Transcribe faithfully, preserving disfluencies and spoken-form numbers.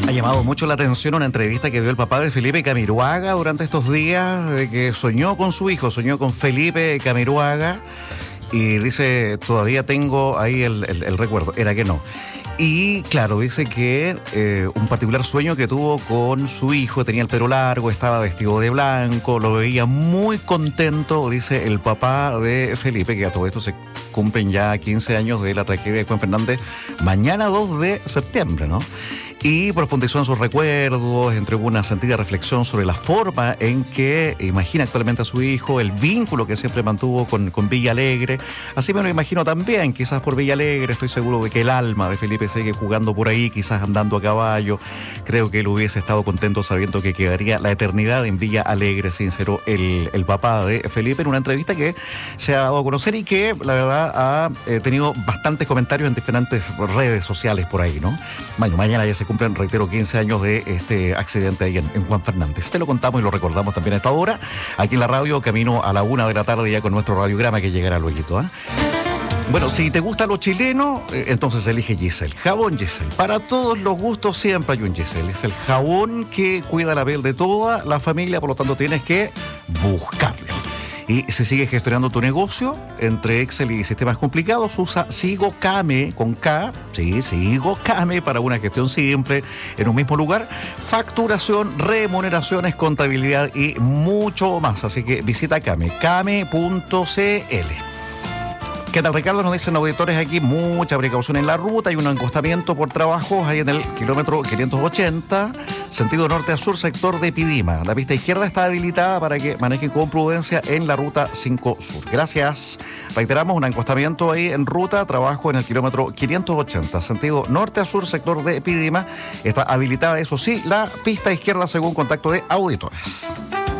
Ha llamado mucho la atención una entrevista que dio el papá de Felipe Camiroaga durante estos días, de que soñó con su hijo, soñó con Felipe Camiroaga, y dice, todavía tengo ahí el, el, el recuerdo, era que no. Y claro, dice que eh, un particular sueño que tuvo con su hijo, tenía el pelo largo, estaba vestido de blanco, lo veía muy contento, dice el papá de Felipe, que a todo esto se cumplen ya quince años de la tragedia de Juan Fernández, mañana dos de septiembre, ¿no? Y profundizó en sus recuerdos, entregó una sentida reflexión sobre la forma en que imagina actualmente a su hijo, el vínculo que siempre mantuvo con, con Villa Alegre. Así me lo imagino también, quizás por Villa Alegre, estoy seguro de que el alma de Felipe sigue jugando por ahí, quizás andando a caballo. Creo que él hubiese estado contento sabiendo que quedaría la eternidad en Villa Alegre, sinceró el, el papá de Felipe en una entrevista que se ha dado a conocer y que, la verdad, ha eh, tenido bastantes comentarios en diferentes redes sociales por ahí, ¿no? Bueno, mañana ya se cumplen, reitero, quince años de este accidente ahí en, en Juan Fernández. Te lo contamos y lo recordamos también a esta hora, aquí en la radio, camino a la una de la tarde ya con nuestro radiograma que llegará luego, ¿eh? Bueno, si te gusta lo chileno, eh, entonces elige Giselle. Jabón Giselle. Para todos los gustos siempre hay un Giselle. Es el jabón que cuida la piel de toda la familia, por lo tanto tienes que buscarlo. Y si sigues gestionando tu negocio entre Excel y sistemas complicados, usa SigoCame con K, sí, SigoCame para una gestión simple en un mismo lugar, facturación, remuneraciones, contabilidad y mucho más. Así que visita Came, came punto cl. ¿Qué tal, Ricardo? Nos dicen auditores aquí, mucha precaución en la ruta, hay un encostamiento por trabajos ahí en el kilómetro quinientos ochenta, sentido norte a sur, sector de Pidima. La pista izquierda está habilitada para que manejen con prudencia en la ruta cinco sur. Gracias. Reiteramos, un encostamiento ahí en ruta, trabajo en el kilómetro quinientos ochenta, sentido norte a sur, sector de Pidima. Está habilitada, eso sí, la pista izquierda según contacto de auditores.